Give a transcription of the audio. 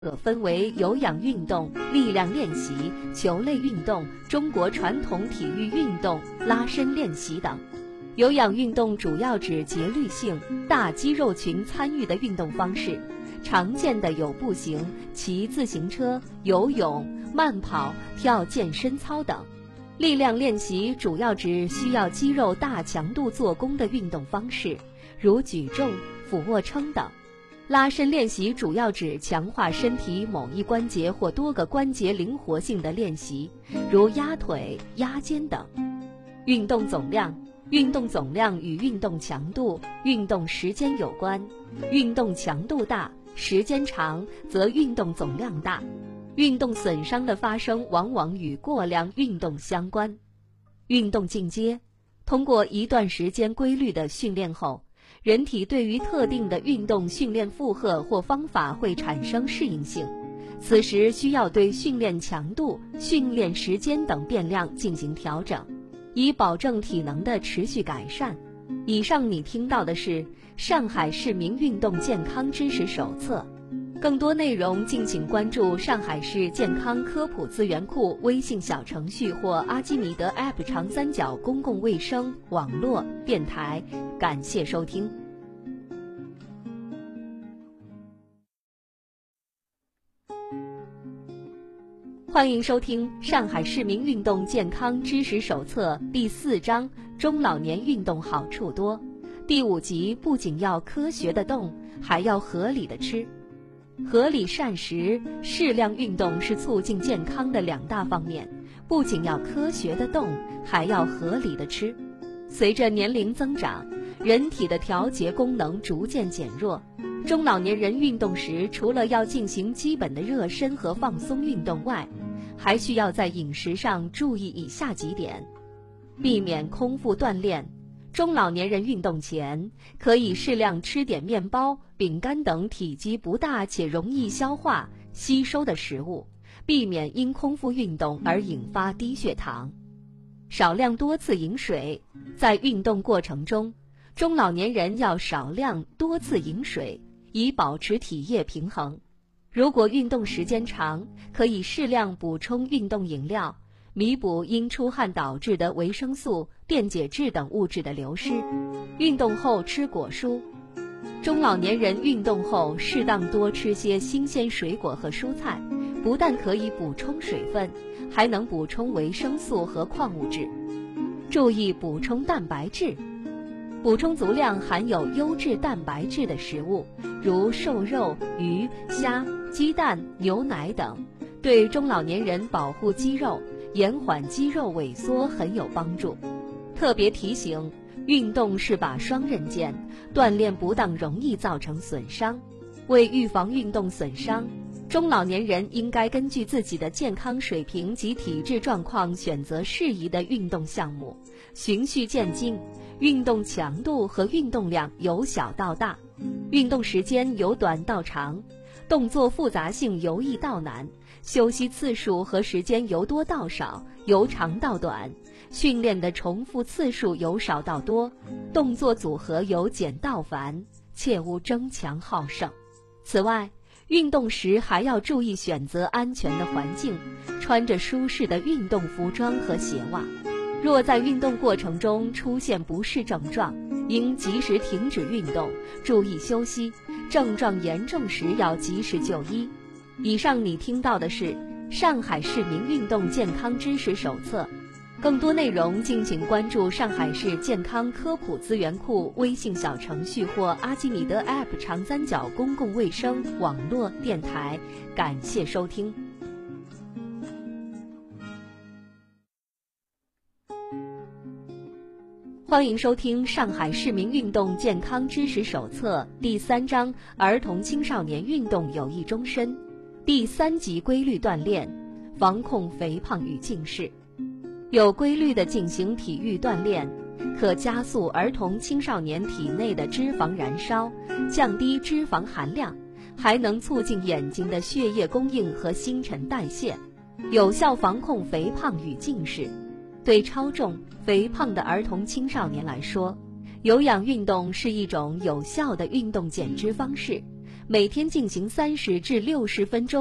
分为有氧运动、力量练习、球类运动、中国传统体育运动、拉伸练习等。有氧运动主要指节律性、大肌肉群参与的运动方式，常见的有步行、骑自行车、游泳、慢跑、跳健身操等。力量练习主要指需要肌肉大强度做功的运动方式，如举重、俯卧撑等。拉伸练习主要指强化身体某一关节或多个关节灵活性的练习，如压腿、压肩等。运动总量与运动强度、运动时间有关，运动强度大、时间长，则运动总量大。运动损伤的发生往往与过量运动相关。运动进阶，通过一段时间规律的训练后，人体对于特定的运动训练负荷或方法会产生适应性，此时需要对训练强度、训练时间等变量进行调整，以保证体能的持续改善。以上你听到的是上海市民运动健康知识手册，更多内容敬请关注上海市健康科普资源库微信小程序或阿基米德 App 长三角公共卫生网络电台。感谢收听。欢迎收听上海市民运动健康知识手册第4章中老年运动好处多，第5集不仅要科学的动，还要合理的吃。合理膳食、适量运动是促进健康的2大方面，不仅要科学的动，还要合理的吃。随着年龄增长，人体的调节功能逐渐减弱，中老年人运动时除了要进行基本的热身和放松运动外，还需要在饮食上注意以下几点：避免空腹锻炼。中老年人运动前可以适量吃点面包、饼干等体积不大且容易消化吸收的食物，避免因空腹运动而引发低血糖。少量多次饮水，在运动过程中，中老年人要少量多次饮水，以保持体液平衡。如果运动时间长，可以适量补充运动饮料，弥补因出汗导致的维生素、电解质等物质的流失。运动后吃果蔬。中老年人运动后适当多吃些新鲜水果和蔬菜，不但可以补充水分，还能补充维生素和矿物质。注意补充蛋白质，补充足量含有优质蛋白质的食物，如瘦肉、鱼、虾、鸡蛋、牛奶等，对中老年人保护肌肉、延缓肌肉萎缩很有帮助。特别提醒，运动是把双刃剑，锻炼不当容易造成损伤。为预防运动损伤，中老年人应该根据自己的健康水平及体质状况选择适宜的运动项目，循序渐进，运动强度和运动量由小到大，运动时间由短到长，动作复杂性由易到难，休息次数和时间由多到少，由长到短，训练的重复次数由少到多，动作组合由简到繁，切勿争强好胜。此外，运动时还要注意选择安全的环境，穿着舒适的运动服装和鞋袜。若在运动过程中出现不适症状，应及时停止运动，注意休息，症状严重时要及时就医。以上你听到的是上海市民运动健康知识手册，更多内容敬请关注上海市健康科普资源库微信小程序或阿基米德 App 长三角公共卫生网络电台。感谢收听。欢迎收听上海市民运动健康知识手册第3章儿童青少年运动有益终身，第3集规律锻炼，防控肥胖与近视。有规律地进行体育锻炼，可加速儿童青少年体内的脂肪燃烧，降低脂肪含量，还能促进眼睛的血液供应和新陈代谢，有效防控肥胖与近视。对超重、肥胖的儿童青少年来说，有氧运动是一种有效的运动减脂方式， 每天进行30至60分钟。